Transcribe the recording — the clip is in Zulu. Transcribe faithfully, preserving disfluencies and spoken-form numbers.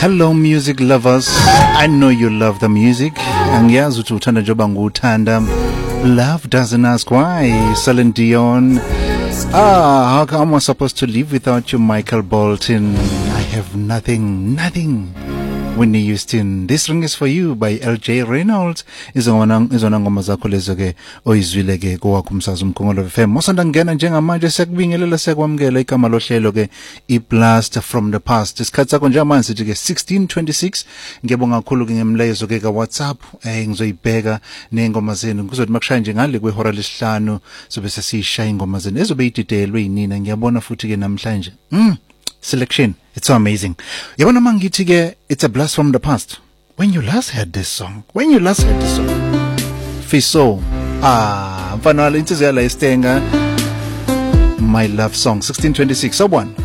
Hello music lovers, I know you love the music. Angiyazi ukuthi uthanda njengoba nguthanda. Love doesn't ask why. Celine Dion. Ah, how come I'm supposed to live without you, Michael Bolton? I have nothing, nothing. Whitney Houston. This ring is for you by L J Reynolds. Izona izona ngoma zakho lezo ke oyizwile ke kwakho umsakazo umkhongolo F M. Mosanda ngena njengamanje sekubingelela sekwamukela igama lohlelo ke iBlast from the Past. Isikhathi sakho njengamanje sithi ke sixteen twenty-six. Ngiyabonga kakhulu ke ngemlayezo ke ka WhatsApp. Eh ngizoyibheka nengoma zenu. Kuzothi makushaya nje ngale kwehora lesihlanu sobe sesishaya ingoma zenu. Ezobe ididelwe yinina. Ngiyabona futhi ke namhlanje. Mm. Selection, it's so amazing. Yabona mangithi ke it's a blast from the past. When you last heard this song, when you last heard this song, Fiso, ah, mfana wala insizwa la istenga, my love song, sixteen twenty-six, so one.